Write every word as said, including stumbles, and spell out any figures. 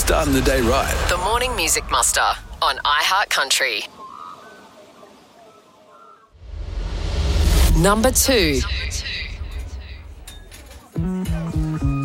starting the day right. The Morning Music Muster on iHeart Country. Number two.